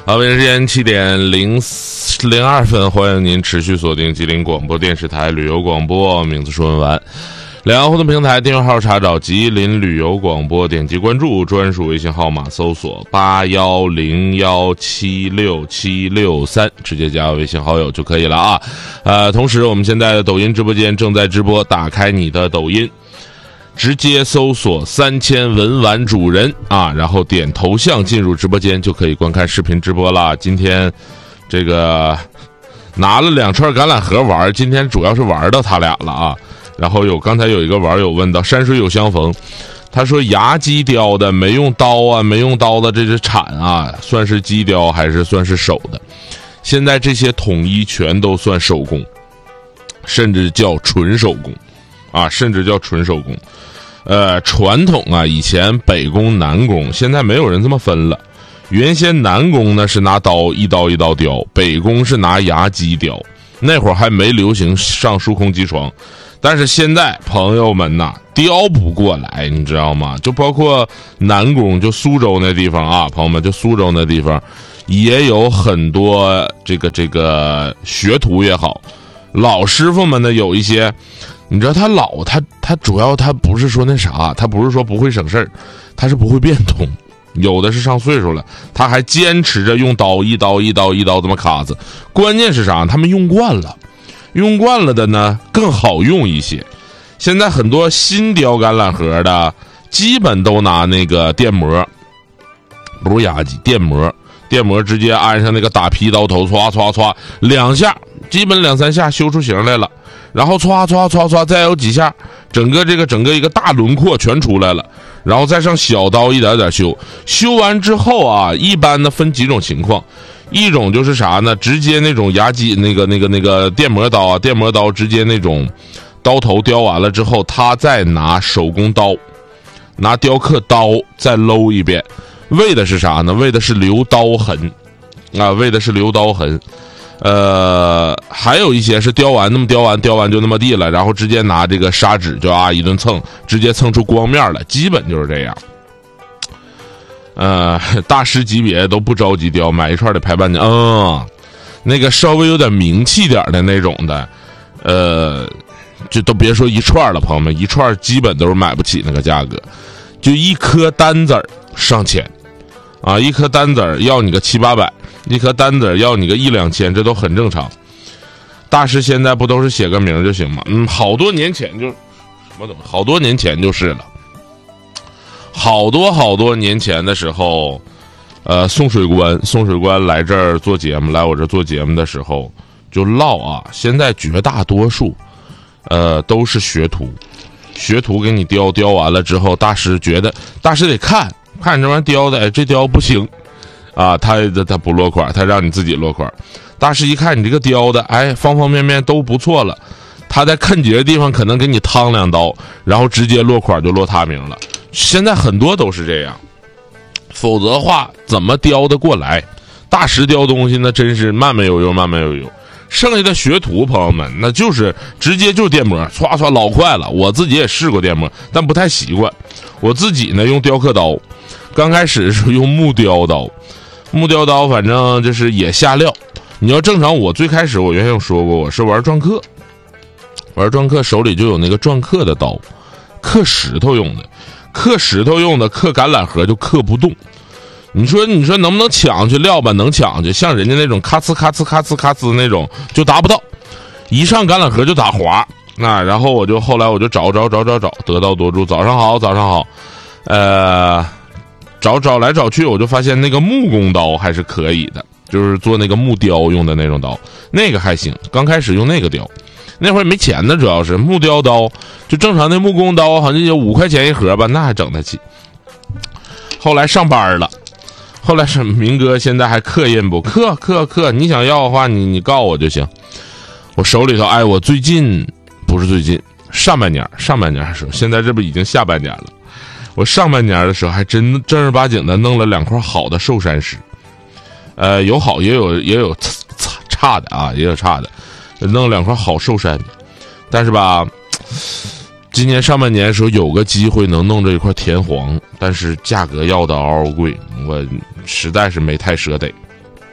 好，北京时间7:02，欢迎您持续锁定吉林广播电视台旅游广播，名字说文完。两岸互动平台订阅号查找吉林旅游广播，点击关注，专属微信号码搜索8101767663，直接加微信好友就可以了啊。同时我们现在的抖音直播间正在直播，打开你的抖音，直接搜索3000文玩主人啊，然后点头像进入直播间就可以观看视频直播了。今天这个拿了2串橄榄核玩，今天主要是玩到他俩了啊。然后刚才有一个网友问到山水有相逢，他说牙鸡雕的没用刀啊，没用刀的这是铲啊，算是鸡雕还是算是手的？现在这些统一全都算手工，甚至叫纯手工啊，甚至叫纯手工。传统啊，以前北工南工，现在没有人这么分了。原先南工呢是拿刀一刀一刀雕，北工是拿牙鸡雕，那会儿还没流行上数控机床。但是现在朋友们呐，雕不过来，你知道吗？就包括南工，就苏州那地方啊，朋友们，就苏州那地方也有很多这个学徒也好，老师傅们呢有一些，你知道他主要他不是说那啥，他不是说不会省事儿，他是不会变通。有的是上岁数了，他还坚持着用刀一刀这么卡子。关键是啥？他们用惯了的呢更好用一些。现在很多新雕橄榄核的基本都拿那个电模，不是牙机，电模直接安上那个打皮刀头，歘歘歘2下，基本2-3下修出形来了，然后歘歘歘歘再有几下，整个一个大轮廓全出来了，然后再上小刀一点点修完之后啊，一般的分几种情况。一种就是啥呢？直接那种牙机那个电模刀啊，电模刀直接那种刀头雕完了之后，他再拿手工刀，拿雕刻刀再搂一遍，为的是啥呢？为的是留刀痕啊，为的是留刀痕。还有一些是雕完就那么地了，然后直接拿这个砂纸就一顿蹭，直接蹭出光面了，基本就是这样。大师级别都不着急雕，买一串得拍半年。那个稍微有点名气点的那种的，就都别说一串了，朋友们，一串基本都是买不起那个价格，就一颗单子上千啊，一颗单子要你个700-800，一颗单子要你个1-2千，这都很正常。大师现在不都是写个名就行吗？好多年前就好多年前就是了。好多年前的时候，宋水官来这儿做节目，来我这做节目的时候就唠啊，现在绝大多数都是学徒给你雕完了之后，大师觉得大师得看这玩意儿雕的，这雕不行啊，他不落款，他让你自己落款。大师一看你这个雕的，方方面面都不错了，他在看节的地方可能给你趟2刀，然后直接落款就落他名了。现在很多都是这样，否则的话怎么雕得过来？大师雕东西那真是慢慢有用。剩下的学徒朋友们，那就是直接就电模，唰唰老快了。我自己也试过电模，但不太习惯。我自己呢用雕刻刀，刚开始是用木雕刀，反正就是也下料。你要正常，我最开始我原先有说过，我是玩篆刻，手里就有那个篆刻的刀，刻石头用的，刻橄榄核就刻不动。你说能不能抢去料吧？能抢去，像人家那种咔呲咔呲那种就达不到，一上橄榄核就打滑。然后后来我就找，得道多助，早上好，找来找去，我就发现那个木工刀还是可以的，就是做那个木雕用的那种刀，那个还行。刚开始用那个雕，那会儿没钱呢，主要是木雕刀，就正常的木工刀，好像就5块钱一盒吧，那还整得起。后来上班了，是明哥现在还刻印不？刻，你想要的话，你告我就行。我手里头，我最近不是最近，上半年还是，现在这不已经下半年了。我上半年的时候还真正儿八经的弄了2块好的寿山石，有好也有差的啊，弄2块好寿山，但是吧，今年上半年的时候有个机会能弄这一块田黄，但是价格要的嗷嗷贵，我实在是没太舍得。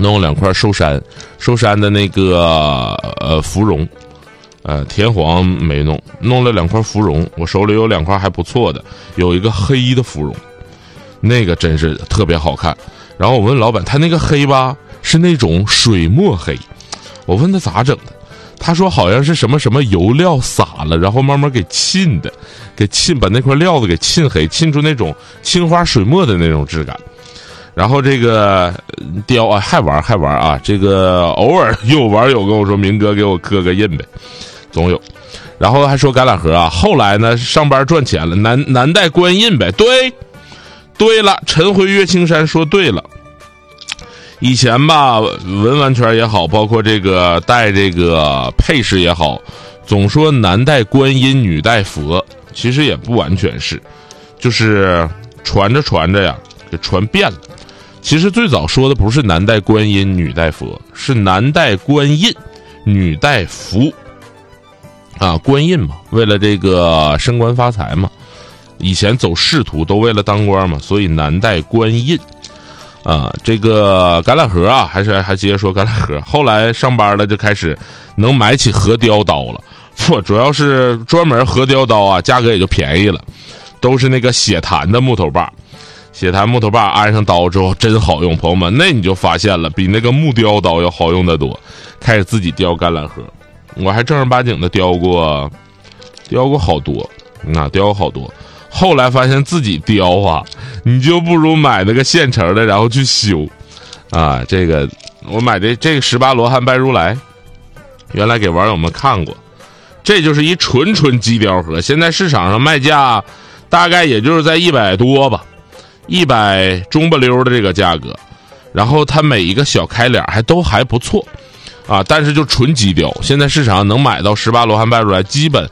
弄了2块寿山的那个芙蓉，田黄没弄了2块芙蓉。我手里有2块还不错的，有一个黑的芙蓉，那个真是特别好看。然后我问老板，他那个黑吧是那种水墨黑，我问他咋整的，他说好像是什么什么油料撒了，然后慢慢给沁的，把那块料子给沁黑，沁出那种青花水墨的那种质感。然后这个雕啊还玩啊，这个偶尔有玩友跟我说，明哥给我刻个印呗，总有。然后还说橄榄核啊，后来呢上班赚钱了，南带官印呗。对了，陈辉岳青山说对了。以前吧，文玩圈也好，包括这个带这个配饰也好，总说男带观音，女带佛，其实也不完全是，就是传着呀，给传遍了。其实最早说的不是男带观音，女带佛，是男带观印，女带福。啊，观印嘛，为了这个升官发财嘛，以前走仕途都为了当官嘛，所以男带观印。啊，这个橄榄核啊，还接着说橄榄核。后来上班了，就开始能买起核雕刀了。主要是专门核雕刀啊，价格也就便宜了，都是那个血檀的木头把。血檀木头把安上刀之后真好用，朋友们，那你就发现了，比那个木雕刀要好用得多。开始自己雕橄榄核，我还正儿八经的雕过好多，雕过好多。后来发现自己雕啊，你就不如买那个现成的，然后去修。啊，这个我买这个18罗汉拜如来，原来给网友们看过，这就是一纯机雕盒，现在市场上卖价大概也就是在100多吧，100中不溜的这个价格。然后它每一个小开脸还不错啊，但是就纯机雕，现在市场上能买到18罗汉拜如来，基本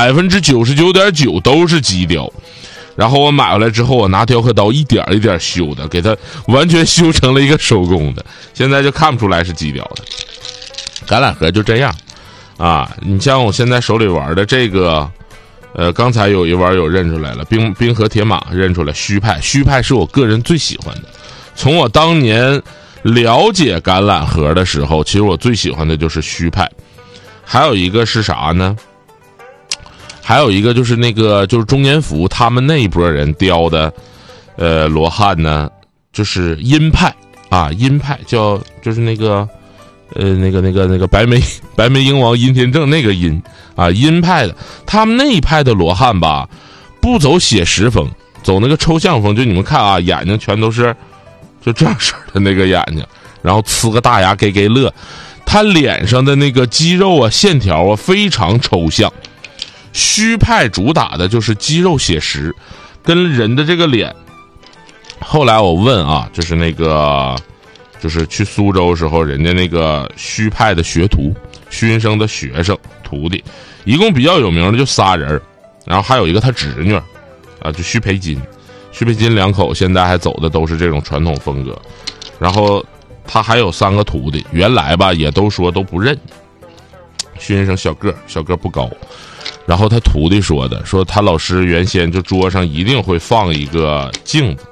99.9%都是机雕。然后我买回来之后，我拿雕刻刀一点一点修的，给它完全修成了一个手工的，现在就看不出来是机雕的。橄榄核就这样啊，你像我现在手里玩的这个刚才有一网友认出来了，冰河铁马认出来，虚派是我个人最喜欢的。从我当年了解橄榄核的时候，其实我最喜欢的就是虚派。还有一个是啥呢？还有一个就是就是中年府他们那一波人雕的罗汉呢，就是阴派啊，阴派就是那个白眉鹰王阴天正那个阴啊，阴派的。他们那一派的罗汉吧，不走写实风，走那个抽象风，就你们看啊，眼睛全都是就这样式的那个眼睛，然后呲个大牙给乐。他脸上的那个肌肉啊线条啊非常抽象。虚派主打的就是肌肉写实，跟人的这个脸。后来我问啊，就是去苏州时候，人家那个虚派的学徒，虚云生的学生徒弟，一共比较有名的就仨人，然后还有一个他侄女啊，就徐培金2口现在还走的都是这种传统风格。然后他还有3个徒弟，原来吧也都说都不认。徐云生小个不高。然后他徒弟说他老师原先就桌上一定会放一个镜子，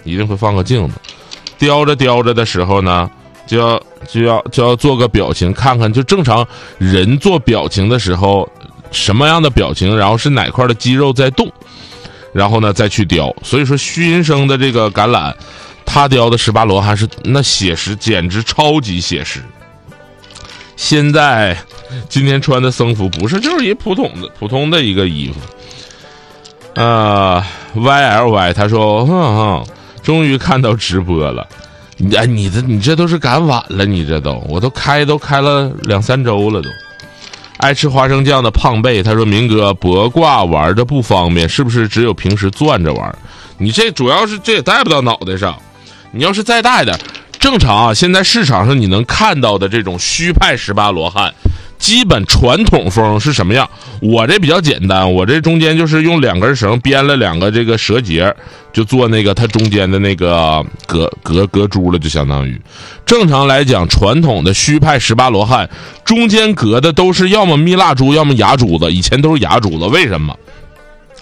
雕着的时候呢，就要做个表情，看看就正常人做表情的时候什么样的表情，然后是哪块的肌肉在动，然后呢再去雕。所以说虚云生的这个橄榄，他雕的18罗汉是那写实，简直超级写实。现在今天穿的僧服不是，就是一普通的一个衣服。YLY 他说终于看到直播了。你这都是赶晚了，你这我都开了2-3周了都。爱吃花生酱的胖贝他说，明哥脖挂玩的不方便，是不是只有平时攥着玩？你这主要是这也戴不到脑袋上，你要是再大一点正常啊。现在市场上你能看到的这种虚派18罗汉，基本传统风是什么样？我这比较简单，我这中间就是用2根绳编了2个这个蛇结，就做那个它中间的那个隔珠了，就相当于。正常来讲，传统的虚派18罗汉中间隔的都是要么蜜蜡珠，要么牙珠子，以前都是牙珠子。为什么？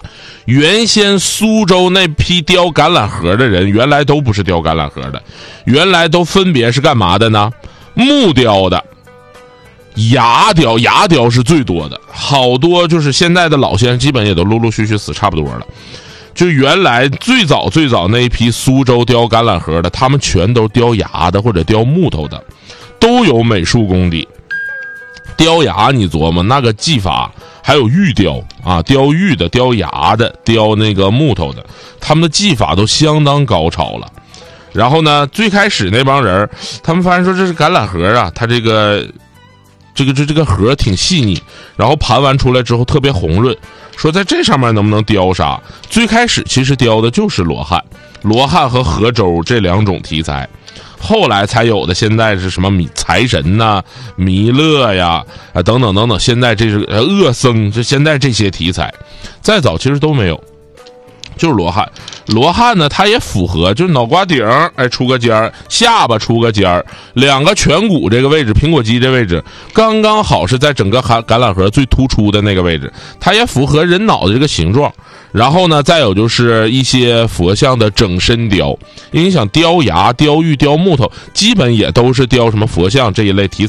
原先苏州那批雕橄榄核的人，原来都不是雕橄榄核的，原来都分别是干嘛的呢？木雕的、牙雕是最多的，好多就是现在的老先生基本也都陆陆续续死差不多了。就原来最早那一批苏州雕橄榄核的，他们全都雕牙的或者雕木头的，都有美术功底。雕牙你琢磨那个技法，还有玉雕啊，雕玉的、雕牙的、雕那个木头的，他们的技法都相当高超了。然后呢，最开始那帮人他们发现说这是橄榄核啊，它这个核挺细腻，然后盘完出来之后特别红润，说在这上面能不能雕啥？最开始其实雕的就是罗汉和河州这两种题材，后来才有的现在是什么财神呐、弥勒呀等等，现在这是恶僧，这现在这些题材，再早其实都没有。就是罗汉呢，它也符合，就是脑瓜顶出个尖儿，下巴出个尖儿，两个颧骨这个位置，苹果肌这位置刚刚好是在整个橄榄核最突出的那个位置，它也符合人脑的这个形状。然后呢，再有就是一些佛像的整身雕，因为你想雕牙、雕玉、雕木头，基本也都是雕什么佛像这一类题材。